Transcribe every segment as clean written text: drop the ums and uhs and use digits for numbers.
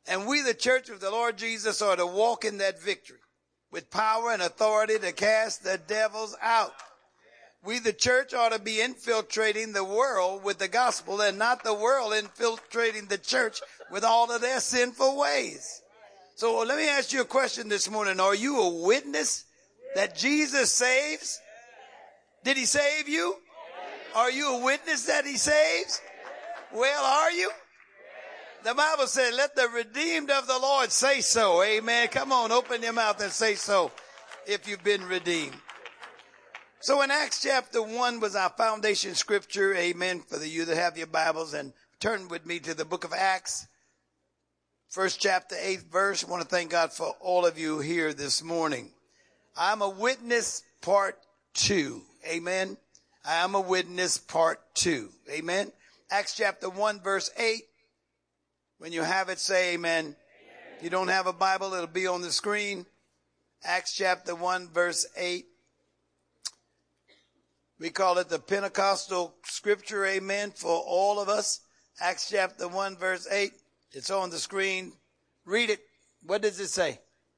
And we, the church of the Lord Jesus, are to walk in that victory with power and authority to cast the devils out. We, the church, ought to be infiltrating the world with the gospel and not the world infiltrating the church with all of their sinful ways. So let me ask you a question this morning. Are you a witness that Jesus saves? Did he save you? Are you a witness that he saves? Well, are you? The Bible said, let the redeemed of the Lord say so. Amen. Come on, open your mouth and say so if you've been redeemed. So in Acts chapter 1 was our foundation scripture. Amen. For you that have your Bibles, and turn with me to the book of Acts. First chapter, 8th verse. I want to thank God for all of you here this morning. I'm a witness part 2. Amen. I am a witness part 2. Amen. Acts chapter 1 verse 8. When you have it, say amen. Amen. If you don't have a Bible, it'll be on the screen. Acts chapter 1 verse 8. We call it the Pentecostal scripture, amen, for all of us. Acts chapter 1 verse 8. It's on the screen. Read it. What does it say?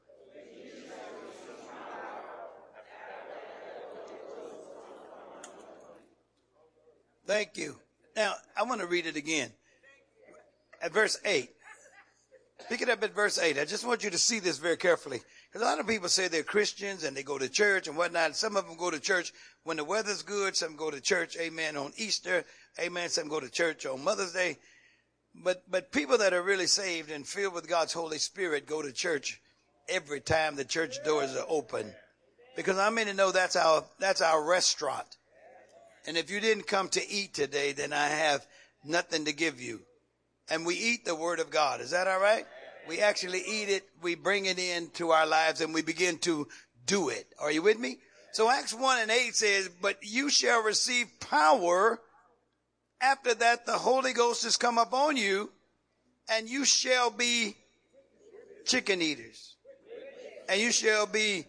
Thank you. Now, I want to read it again. At verse 8. Pick it up at verse 8. I just want you to see this very carefully. Because a lot of people say they're Christians and they go to church and whatnot. Some of them go to church when the weather's good. Some go to church, amen, on Easter. Amen. Some go to church on Mother's Day. But people that are really saved and filled with God's Holy Spirit go to church every time the church doors are open. Because I mean to know that's our restaurant. And if you didn't come to eat today, then I have nothing to give you. And we eat the word of God. Is that all right? We actually eat it. We bring it into our lives and we begin to do it. Are you with me? So Acts 1 and 8 says, but you shall receive power. After that, the Holy Ghost has come upon you, and you shall be chicken eaters. And you shall be,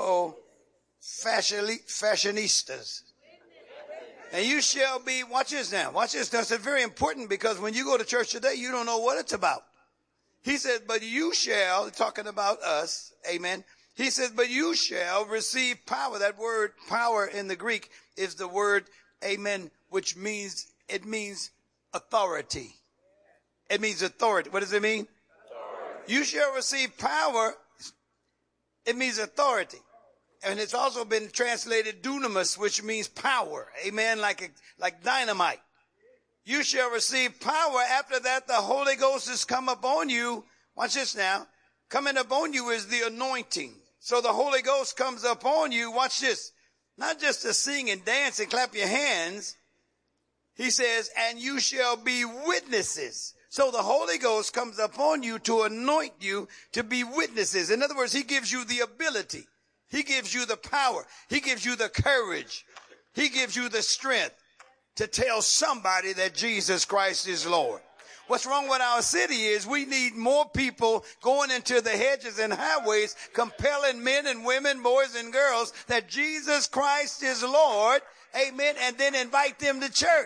fashionistas. And you shall be, watch this now, watch this. That's very important because when you go to church today, you don't know what it's about. He said, but you shall, talking about us, amen. He says, but you shall receive power. That word power in the Greek is the word, amen, which means, it means authority. It means authority. What does it mean? Authority. You shall receive power. It means authority. And it's also been translated dunamis, which means power. Amen. Like dynamite. You shall receive power. After that, the Holy Ghost has come upon you. Watch this now. Coming upon you is the anointing. So the Holy Ghost comes upon you. Watch this. Not just to sing and dance and clap your hands. He says, and you shall be witnesses. So the Holy Ghost comes upon you to anoint you to be witnesses. In other words, he gives you the ability. He gives you the power. He gives you the courage. He gives you the strength to tell somebody that Jesus Christ is Lord. What's wrong with our city is we need more people going into the hedges and highways, compelling men and women, boys and girls, that Jesus Christ is Lord. Amen. And then invite them to church.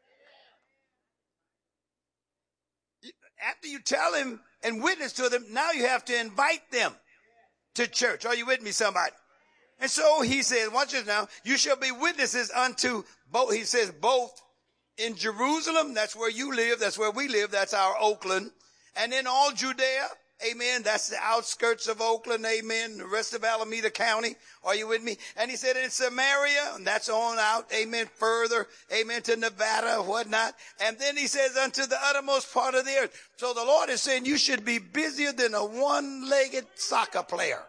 After you tell him and witness to them, now you have to invite them to church. Are you with me, somebody? And so he says, watch this now, you shall be witnesses unto both. He says both in Jerusalem, that's where you live, that's where we live, that's our Oakland, and in all Judea, amen, that's the outskirts of Oakland, amen, the rest of Alameda County. Are you with me? And he said in Samaria, and that's on out, amen, further, amen, to Nevada, whatnot. And then he says unto the uttermost part of the earth. So the Lord is saying you should be busier than a one-legged soccer player.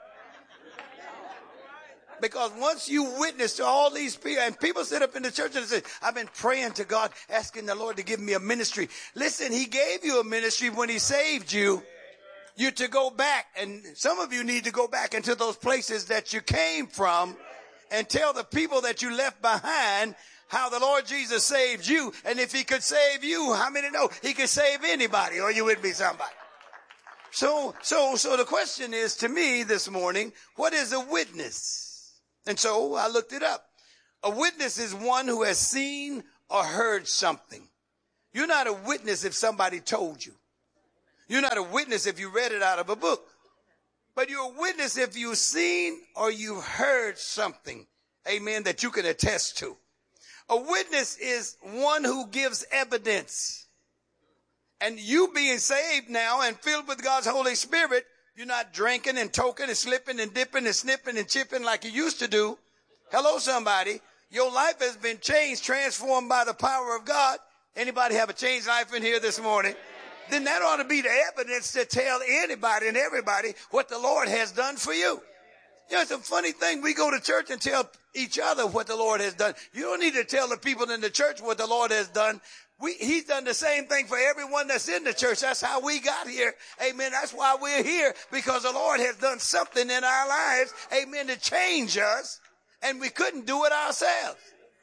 Because once you witness to all these people, and people sit up in the church and say, I've been praying to God, asking the Lord to give me a ministry. Listen, he gave you a ministry when he saved you. You to go back, and some of you need to go back into those places that you came from and tell the people that you left behind how the Lord Jesus saved you. And if he could save you, how many know he could save anybody? Are you with me, somebody? So the question is to me this morning, what is a witness? And so I looked it up. A witness is one who has seen or heard something. You're not a witness if somebody told you. You're not a witness if you read it out of a book. But you're a witness if you've seen or you've heard something, amen, that you can attest to. A witness is one who gives evidence. And you being saved now and filled with God's Holy Spirit, you're not drinking and toking and slipping and dipping and snipping and chipping like you used to do. Hello, somebody. Your life has been changed, transformed by the power of God. Anybody have a changed life in here this morning? Then that ought to be the evidence to tell anybody and everybody what the Lord has done for you. You know, it's a funny thing. We go to church and tell each other what the Lord has done. You don't need to tell the people in the church what the Lord has done. He's done the same thing for everyone that's in the church. That's how we got here. Amen. That's why we're here, because the Lord has done something in our lives. Amen. To change us. And we couldn't do it ourselves.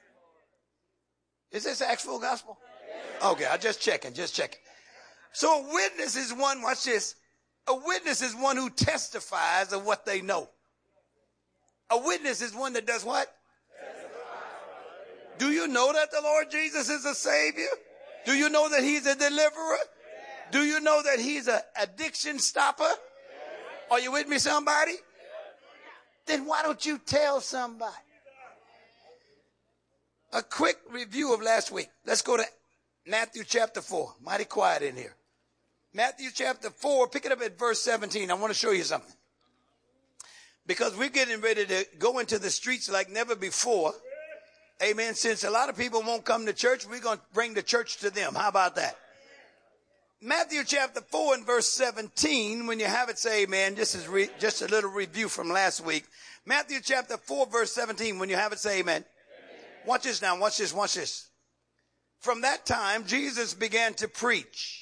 Is this actual gospel? Okay. I'm just checking. So a witness is one, watch this. A witness is one who testifies of what they know. A witness is one that does what? Do you know that the Lord Jesus is a Savior? Do you know that He's a deliverer? Do you know that He's an addiction stopper? Are you with me, somebody? Then why don't you tell somebody? A quick review of last week. Let's go to Matthew chapter 4. Mighty quiet in here. Matthew chapter 4, pick it up at verse 17. I want to show you something. Because we're getting ready to go into the streets like never before. Amen. Since a lot of people won't come to church, we're going to bring the church to them. How about that? Matthew chapter 4 and verse 17. When you have it, say amen. This is just a little review from last week. Matthew chapter 4 verse 17. When you have it, say amen. Watch this now. Watch this. From that time, Jesus began to preach.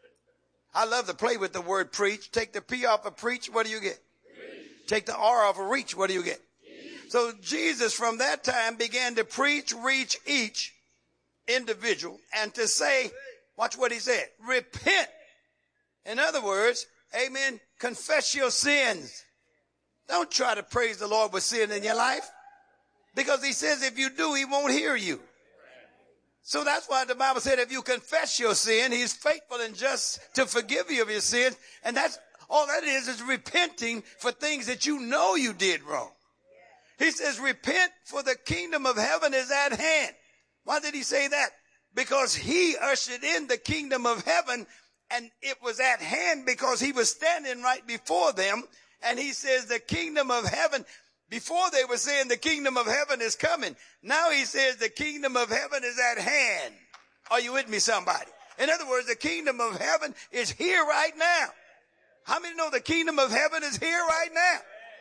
I love to play with the word preach. Take the P off of preach. What do you get? Preach. Take the R off of reach. What do you get? Preach. So Jesus from that time began to preach, reach each individual and to say, watch what he said, repent. In other words, amen, confess your sins. Don't try to praise the Lord with sin in your life, because he says if you do, he won't hear you. So that's why the Bible said if you confess your sin, he's faithful and just to forgive you of your sins. And that's all that is repenting for things that you know you did wrong. He says, repent, for the kingdom of heaven is at hand. Why did he say that? Because he ushered in the kingdom of heaven, and it was at hand because he was standing right before them. And he says the kingdom of heaven, before they were saying the kingdom of heaven is coming. Now he says the kingdom of heaven is at hand. Are you with me, somebody? In other words, the kingdom of heaven is here right now. How many know the kingdom of heaven is here right now?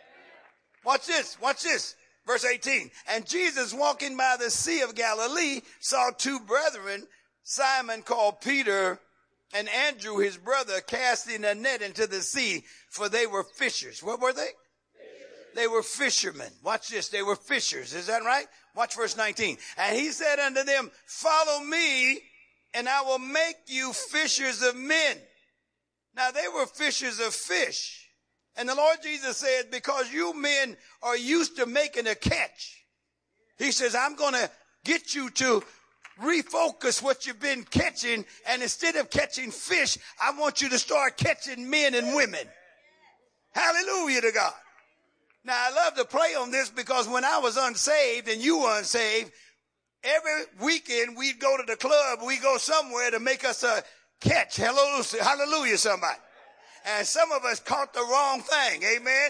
Watch this. Verse 18. And Jesus, walking by the Sea of Galilee, saw two brethren, Simon called Peter and Andrew his brother, casting a net into the sea, for they were fishers. What were they? They were fishermen. Watch this. They were fishers. Is that right? Watch verse 19. And he said unto them, follow me, and I will make you fishers of men. Now they were fishers of fish. And the Lord Jesus said, because you men are used to making a catch, he says, I'm going to get you to refocus what you've been catching. And instead of catching fish, I want you to start catching men and women. Hallelujah to God. Now, I love to play on this because when I was unsaved and you were unsaved, every weekend we'd go to the club. We go somewhere to make us a catch. Hallelujah, somebody. And some of us caught the wrong thing. Amen.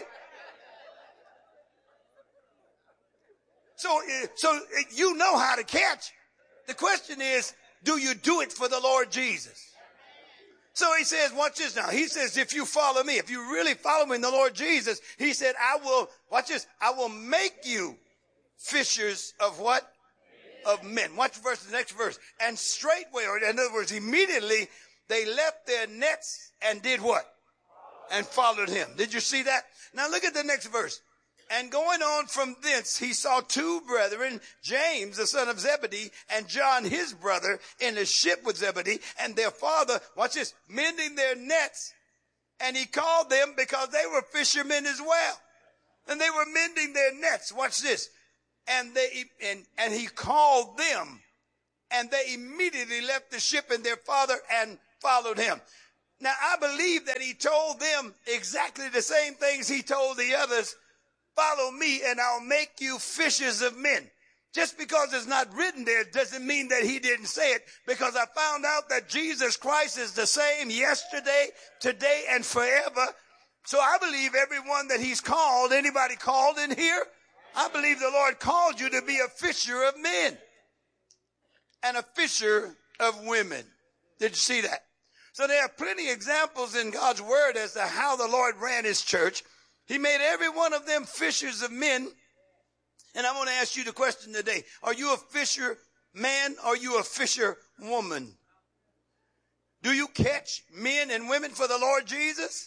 So you know how to catch. The question is, do you do it for the Lord Jesus? So he says, watch this now. He says, if you follow me, if you really follow me in the Lord Jesus, he said, I will, watch this, I will make you fishers of what? Of men. Watch the next verse. And straightway, or in other words, immediately, they left their nets and did what? And followed him. Did you see that? Now look at the next verse. And going on from thence, he saw two brethren, James, the son of Zebedee, and John, his brother, in a ship with Zebedee, and their father, watch this, mending their nets. And he called them because they were fishermen as well. And they were mending their nets. Watch this. And he called them, and they immediately left the ship and their father and followed him. Now, I believe that he told them exactly the same things he told the others. Follow me and I'll make you fishers of men. Just because it's not written there doesn't mean that he didn't say it, because I found out that Jesus Christ is the same yesterday, today, and forever. So I believe everyone that he's called, anybody called in here, I believe the Lord called you to be a fisher of men and a fisher of women. Did you see that? So there are plenty of examples in God's word as to how the Lord ran his church. He made every one of them fishers of men. And I want to ask you the question today. Are you a fisher man? Or are you a fisher woman? Do you catch men and women for the Lord Jesus?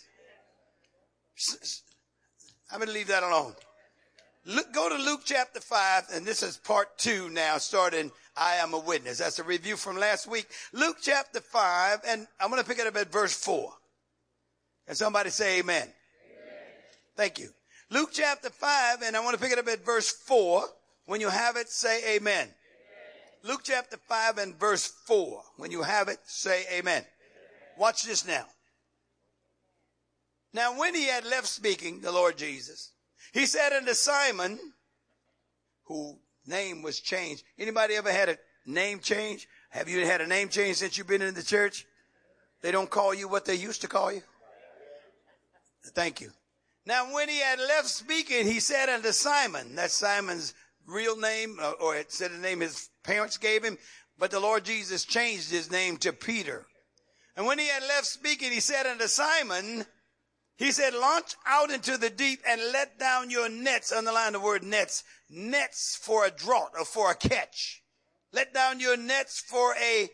I'm going to leave that alone. Go to Luke chapter 5, and this is part 2 now, starting I am a witness. That's a review from last week. Luke chapter 5, and I'm going to pick it up at verse 4. Can somebody say amen? Amen. Thank you. Luke chapter 5, and I want to pick it up at verse 4. When you have it, say amen. Amen. Luke chapter 5 and verse 4. When you have it, say amen. Amen. Watch this now. Now, when he had left speaking, the Lord Jesus, he said unto Simon, whose name was changed. Anybody ever had a name change? Have you had a name change since you've been in the church? They don't call you what they used to call you? Thank you. Now, when he had left speaking, he said unto Simon, that's Simon's real name, or it said the name his parents gave him, but the Lord Jesus changed his name to Peter. And when he had left speaking, he said unto Simon, he said, launch out into the deep and let down your nets. Underline the word nets. Nets for a draught or for a catch. Let down your nets for a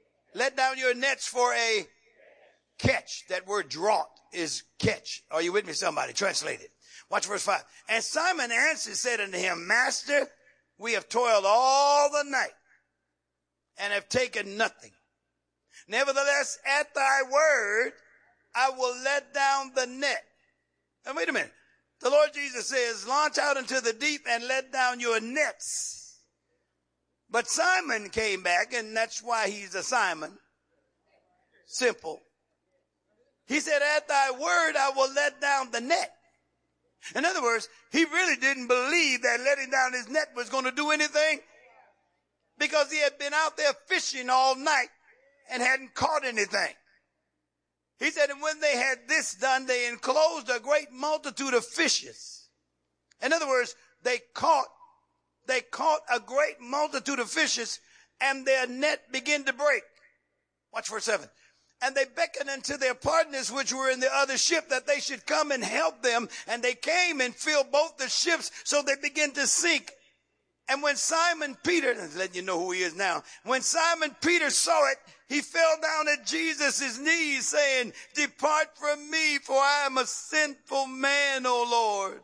catch. That word draught is catch. Are you with me, somebody? Translate it. Watch verse 5. And Simon answered, said unto him, Master, we have toiled all the night and have taken nothing. Nevertheless, at thy word, I will let down the net. Now, wait a minute. The Lord Jesus says, launch out into the deep and let down your nets. But Simon came back, and that's why he's a Simon. Simple. He said, at thy word, I will let down the net. In other words, he really didn't believe that letting down his net was going to do anything, because he had been out there fishing all night and hadn't caught anything. He said, and when they had this done, they enclosed a great multitude of fishes. In other words, they caught a great multitude of fishes, and their net began to break. Watch verse 7. And they beckoned unto their partners which were in the other ship that they should come and help them. And they came and filled both the ships, so they began to sink. And when Simon Peter, letting you know who he is now, when Simon Peter saw it, he fell down at Jesus' knees, saying, depart from me, for I am a sinful man, O Lord.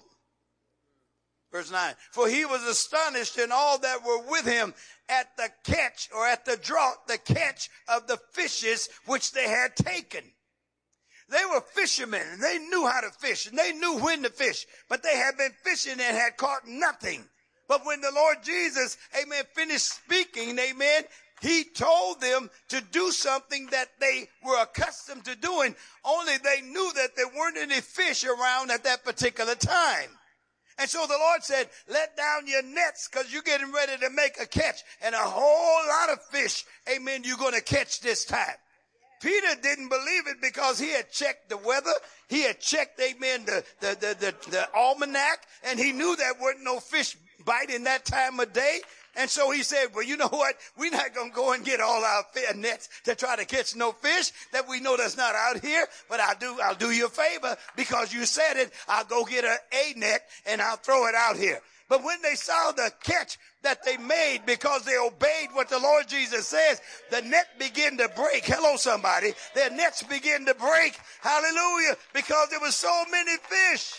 Verse 9, for he was astonished, and all that were with him, at the catch, or at the draught, the catch of the fishes which they had taken. They were fishermen, and they knew how to fish, and they knew when to fish, but they had been fishing and had caught nothing. But when the Lord Jesus, amen, finished speaking, amen, he told them to do something that they were accustomed to doing, only they knew that there weren't any fish around at that particular time. And so the Lord said, let down your nets, because you're getting ready to make a catch. And a whole lot of fish, amen, you're going to catch this time. Peter didn't believe it because he had checked the weather. He had checked, amen, the almanac, and he knew there wasn't no fish biting that time of day. And so he said, well, you know what? We're not going to go and get all our nets to try to catch no fish that we know that's not out here. But I'll do you a favor, because you said it. I'll go get a net and I'll throw it out here. But when they saw the catch that they made, because they obeyed what the Lord Jesus says, the net began to break. Hello, somebody. Their nets began to break. Hallelujah. Because there were so many fish.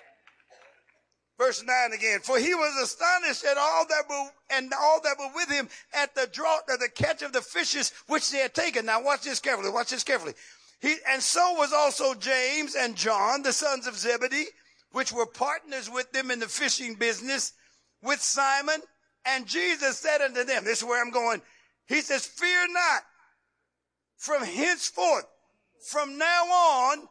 Verse 9 again. For he was astonished at all that were with him at the draught of the catch of the fishes which they had taken. Now watch this carefully. Watch this carefully. And so was also James and John, the sons of Zebedee, which were partners with them in the fishing business with Simon. And Jesus said unto them, this is where I'm going. He says, fear not, from henceforth From now on,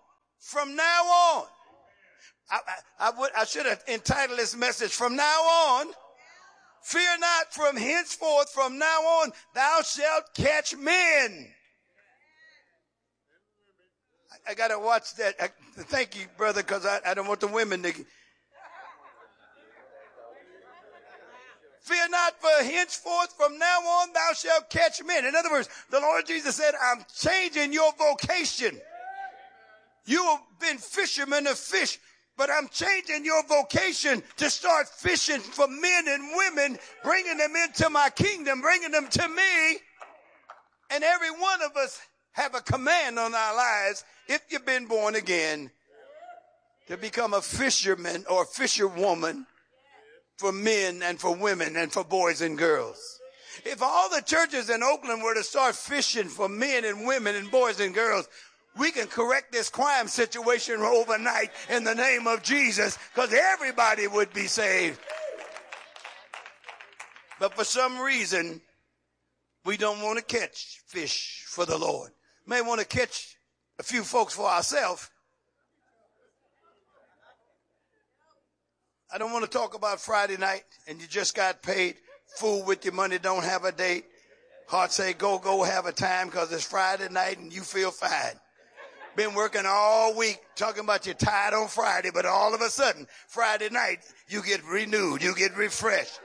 I should have entitled this message, from now on, fear not, from henceforth, from now on, thou shalt catch men. I got to watch that. Thank you, brother, because I don't want the women to. Fear not, for henceforth, from now on, thou shalt catch men. In other words, the Lord Jesus said, I'm changing your vocation. You have been fishermen of fish, but I'm changing your vocation to start fishing for men and women, bringing them into my kingdom, bringing them to me. And every one of us have a command on our lives, if you've been born again, to become a fisherman or fisherwoman for men and for women and for boys and girls. If all the churches in Oakland were to start fishing for men and women and boys and girls, we can correct this crime situation overnight in the name of Jesus, because everybody would be saved. But for some reason, we don't want to catch fish for the Lord. May want to catch a few folks for ourselves. I don't want to talk about Friday night and you just got paid, fool with your money, don't have a date. Heart say, go have a time because it's Friday night and you feel fine. Been working all week talking about you're tired on Friday, but all of a sudden, Friday night, you get renewed, you get refreshed.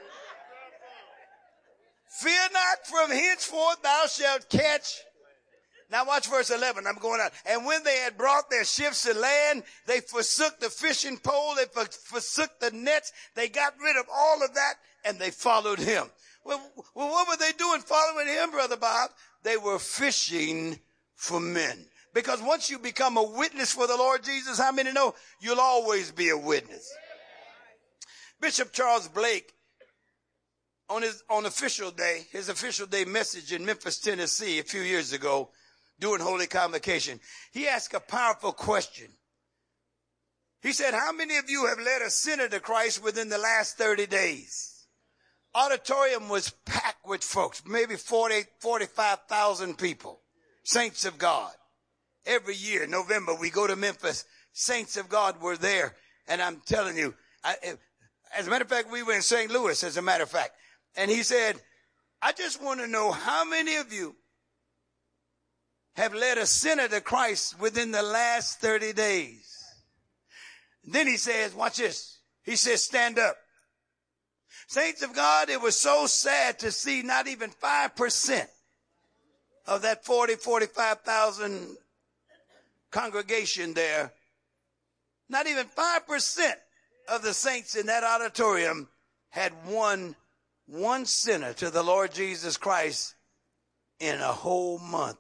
Fear not, from henceforth thou shalt catch. Now watch verse 11. I'm going out. And when they had brought their ships to land, they forsook the fishing pole. They forsook the nets. They got rid of all of that and they followed him. Well, what were they doing following him, Brother Bob? They were fishing for men. Because once you become a witness for the Lord Jesus, how many know you'll always be a witness? Bishop Charles Blake, on his official day message in Memphis, Tennessee a few years ago, during Holy Convocation, he asked a powerful question. He said, how many of you have led a sinner to Christ within the last 30 days? Auditorium was packed with folks, maybe 45,000 people, saints of God. Every year, November, we go to Memphis. Saints of God were there. And I'm telling you, as a matter of fact, we were in St. Louis, as a matter of fact. And he said, I just want to know how many of you have led a sinner to Christ within the last 30 days. Then he says, watch this. He says, stand up. Saints of God, it was so sad to see not even 5% of that 45,000 congregation there. Not even 5% of the saints in that auditorium had won one sinner to the Lord Jesus Christ in a whole month.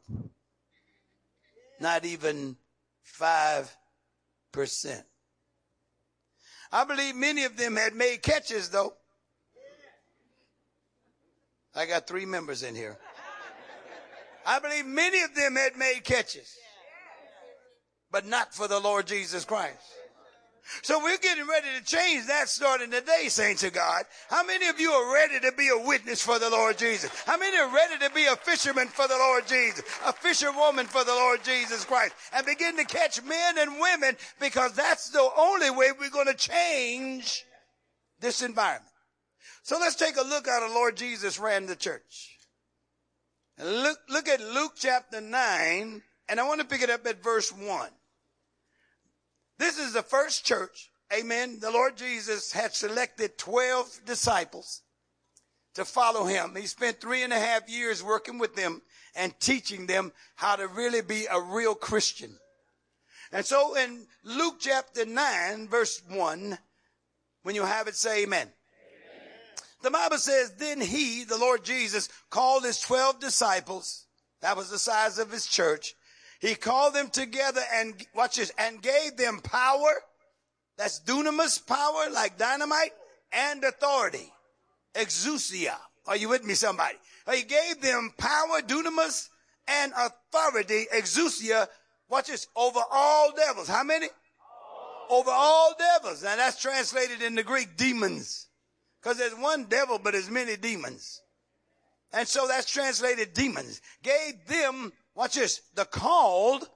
Not even 5%. I believe many of them had made catches, though. I got 3 members in here. I believe many of them had made catches, but not for the Lord Jesus Christ. So we're getting ready to change that starting today, saints of God. How many of you are ready to be a witness for the Lord Jesus? How many are ready to be a fisherman for the Lord Jesus, a fisherwoman for the Lord Jesus Christ, and begin to catch men and women, because that's the only way we're going to change this environment. So let's take a look how the Lord Jesus ran the church. And look at Luke chapter 9, and I want to pick it up at verse 1. This is the first church, amen. The Lord Jesus had selected 12 disciples to follow him. He spent 3.5 years working with them and teaching them how to really be a real Christian. And so in Luke chapter 9, verse 1, when you have it, say amen. The Bible says, then he, the Lord Jesus, called his 12 disciples. That was the size of his church. He called them together and, watch this, and gave them power. That's dunamis power, like dynamite, and authority. Exousia. Are you with me, somebody? He gave them power, dunamis, and authority, exousia. Watch this, over all devils. How many? Over all devils. Now that's translated in the Greek, demons. Because there's one devil, but there's many demons. And so that's translated demons. Gave them, watch this, the called